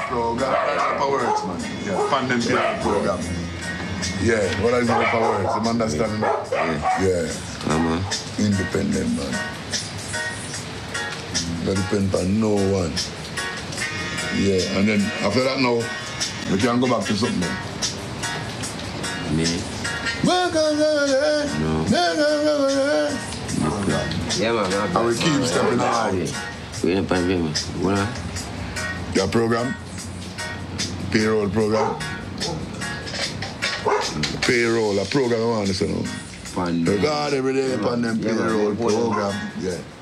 program. Upper words, man. Yeah, Pandem payroll program. Yeah, what is upper words? You understand that? Yeah. Independent, man. Don't depend on no one. Yeah, and then after that now, we can go back to something. Me? No. Yeah, man. And we keep stepping out. We ain't paying me. Your program? Payroll program? Payroll, a program I want to say. God every day upon them payroll program. Yeah.